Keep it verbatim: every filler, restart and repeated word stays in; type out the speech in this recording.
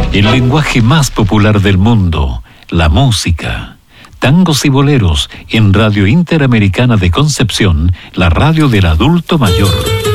El lenguaje más popular del mundo, la música. Tangos y boleros en Radio Interamericana de Concepción, la radio del adulto mayor.